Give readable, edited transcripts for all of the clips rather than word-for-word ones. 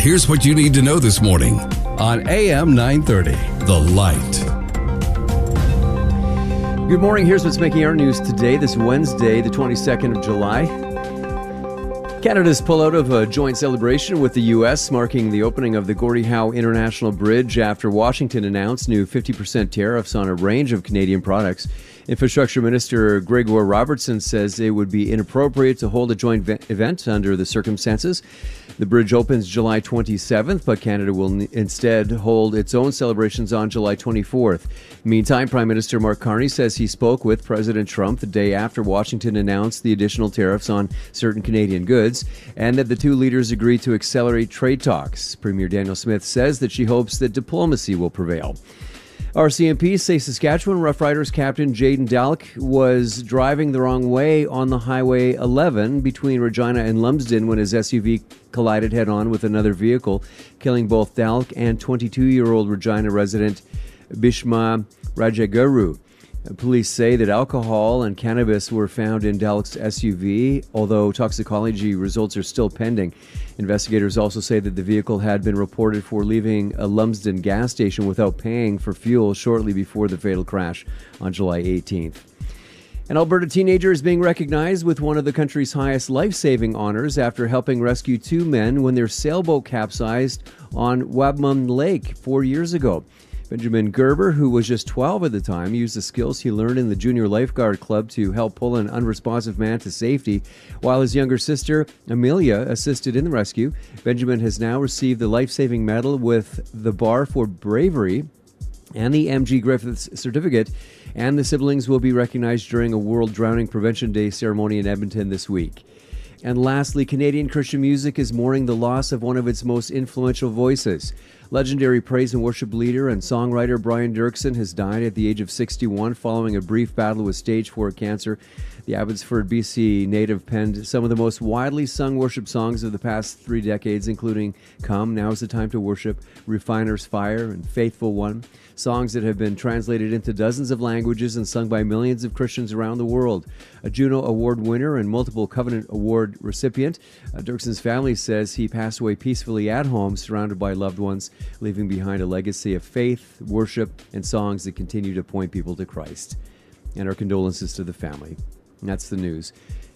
here's what you need to know this morning on AM 930, The Light. Good morning. Here's what's making our news today, this Wednesday, the 22nd of July. Canada's pullout of a joint celebration with the U.S., marking the opening of the Gordie Howe International Bridge after Washington announced new 50% tariffs on a range of Canadian products. Infrastructure Minister Gregor Robertson says it would be inappropriate to hold a joint event under the circumstances. The bridge opens July 27th, but Canada will instead hold its own celebrations on July 24th. Meantime, Prime Minister Mark Carney says he spoke with President Trump the day after Washington announced the additional tariffs on certain Canadian goods, and that the two leaders agreed to accelerate trade talks. Premier Danielle Smith says that she hopes that diplomacy will prevail. RCMP say Saskatchewan Rough Riders captain Jaden Dalk was driving the wrong way on the Highway 11 between Regina and Lumsden when his SUV collided head-on with another vehicle, killing both Dalk and 22-year-old Regina resident Bhishma Rajaguru. Police say that alcohol and cannabis were found in Dalk's SUV, although toxicology results are still pending. Investigators also say that the vehicle had been reported for leaving a Lumsden gas station without paying for fuel shortly before the fatal crash on July 18th. An Alberta teenager is being recognized with one of the country's highest life-saving honors after helping rescue two men when their sailboat capsized on Wabmun Lake 4 years ago. Benjamin Gerber, who was just 12 at the time, used the skills he learned in the Junior Lifeguard Club to help pull an unresponsive man to safety, while his younger sister, Amelia, assisted in the rescue. Benjamin has now received the Life-Saving Medal with the Bar for Bravery and the M.G. Griffiths Certificate, and the siblings will be recognized during a World Drowning Prevention Day ceremony in Edmonton this week. And lastly, Canadian Christian music is mourning the loss of one of its most influential voices. Legendary praise and worship leader and songwriter Brian Dirksen has died at the age of 61 following a brief battle with stage 4 cancer. The Abbotsford, BC native penned some of the most widely sung worship songs of the past 3 decades, including Come, Now is the Time to Worship, Refiner's Fire, and Faithful One. Songs that have been translated into dozens of languages and sung by millions of Christians around the world. A Juno Award winner and multiple Covenant Award recipient, Dirksen's family says he passed away peacefully at home, surrounded by loved ones, leaving behind a legacy of faith, worship, and songs that continue to point people to Christ. And our condolences to the family. And that's the news.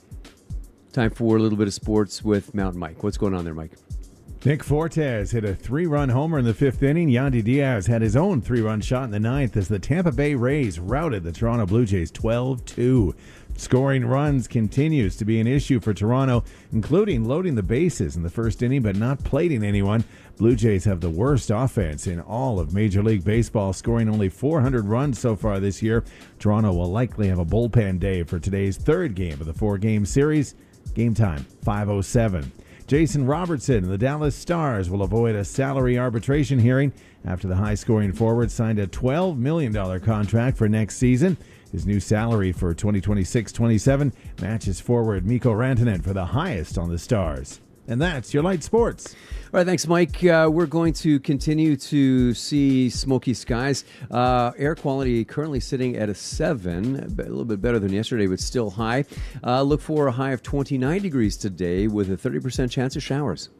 Time for a little bit of sports with Mountain Mike. What's going on there, Mike? Nick Fortes hit a 3-run homer in the 5th inning. Yandy Diaz had his own 3-run shot in the 9th as the Tampa Bay Rays routed the Toronto Blue Jays 12-2. Scoring runs continues to be an issue for Toronto, including loading the bases in the first inning but not plating anyone. Blue Jays have the worst offense in all of Major League Baseball, scoring only 400 runs so far this year. Toronto will likely have a bullpen day for today's third game of the 4-game series. Game time, 5:07. Jason Robertson and the Dallas Stars will avoid a salary arbitration hearing after the high-scoring forward signed a $12 million contract for next season. His new salary for 2026-27 matches forward Mikko Rantanen for the highest on the Stars. And that's your light sports. All right, thanks, Mike. We're going to continue to see smoky skies. Air quality currently sitting at a 7, a little bit better than yesterday, but still high. Look for a high of 29 degrees today with a 30% chance of showers.